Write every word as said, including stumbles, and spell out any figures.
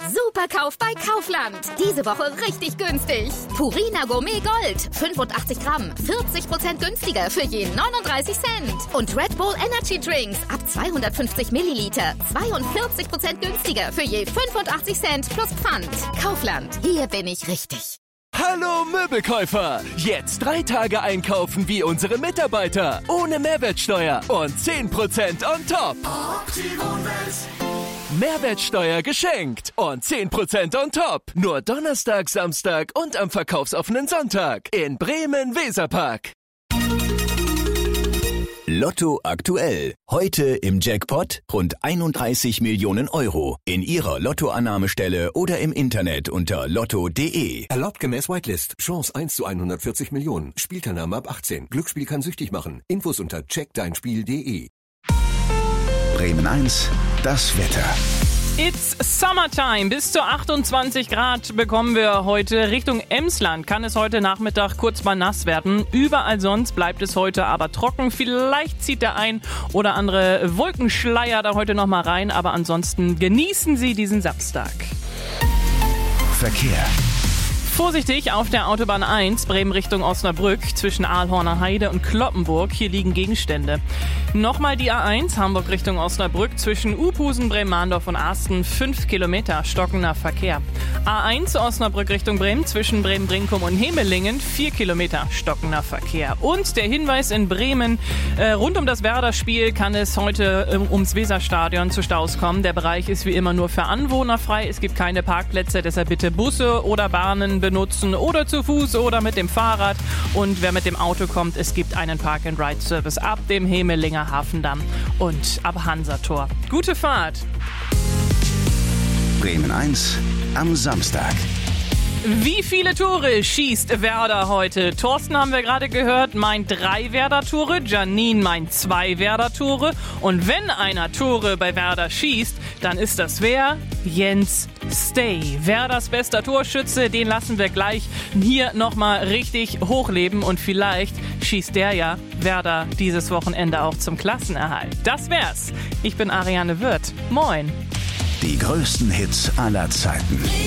Superkauf bei Kaufland. Diese Woche richtig günstig. Purina Gourmet Gold. fünfundachtzig Gramm. vierzig Prozent günstiger für je neununddreißig Cent. Und Red Bull Energy Drinks ab zweihundertfünfzig Milliliter. zweiundvierzig Prozent günstiger für je fünfundachtzig Cent plus Pfand. Kaufland. Hier bin ich richtig. Hallo Möbelkäufer! Jetzt drei Tage einkaufen wie unsere Mitarbeiter. Ohne Mehrwertsteuer und zehn Prozent on top. Mehrwertsteuer geschenkt und zehn Prozent on top. Nur Donnerstag, Samstag und am verkaufsoffenen Sonntag in Bremen-Weserpark. Lotto aktuell. Heute im Jackpot rund einunddreißig Millionen Euro. In Ihrer Lottoannahmestelle oder im Internet unter lotto punkt de. Erlaubt gemäß Whitelist. Chance eins zu hundertvierzig Millionen. Spielteilnahme ab achtzehn. Glücksspiel kann süchtig machen. Infos unter check dein spiel punkt de. Bremen eins, das Wetter. It's Summertime. Bis zu achtundzwanzig Grad bekommen wir heute. Richtung Emsland kann es heute Nachmittag kurz mal nass werden. Überall sonst bleibt es heute aber trocken. Vielleicht zieht der ein oder andere Wolkenschleier da heute noch mal rein. Aber ansonsten genießen Sie diesen Samstag. Verkehr. Vorsichtig auf der Autobahn eins, Bremen Richtung Osnabrück, zwischen Ahlhorner Heide und Kloppenburg. Hier liegen Gegenstände. Nochmal die A eins, Hamburg Richtung Osnabrück, zwischen Uphusen, Bremen-Mahndorf und Arsten, fünf Kilometer, stockender Verkehr. A eins, Osnabrück Richtung Bremen, zwischen Bremen-Brinkum und Hemelingen, vier Kilometer, stockender Verkehr. Und der Hinweis in Bremen, äh, rund um das Werder-Spiel kann es heute äh, ums Weserstadion zu Staus kommen. Der Bereich ist wie immer nur für Anwohner frei. Es gibt keine Parkplätze, deshalb bitte Busse oder Bahnen benutzen oder zu Fuß oder mit dem Fahrrad. Und wer mit dem Auto kommt, es gibt einen Park-and-Ride-Service ab dem Hemelinger Hafendamm und ab Hansator. Gute Fahrt! Bremen eins am Samstag. Wie viele Tore schießt Werder heute? Thorsten haben wir gerade gehört, meint drei Werder-Tore. Janine meint zwei Werder-Tore. Und wenn einer Tore bei Werder schießt, dann ist das wer? Jens Stay. Werders bester Torschütze, den lassen wir gleich hier nochmal richtig hochleben. Und vielleicht schießt der ja Werder dieses Wochenende auch zum Klassenerhalt. Das wär's. Ich bin Ariane Wirth. Moin. Die größten Hits aller Zeiten.